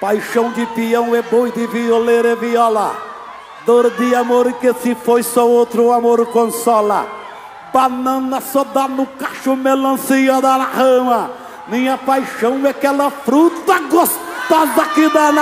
Paixão de peão é boi, de violeiro é viola. Dor de amor que se foi, só outro amor consola. Banana só dá no cacho, melancia dá na rama. Minha paixão é aquela fruta gostosa que dá na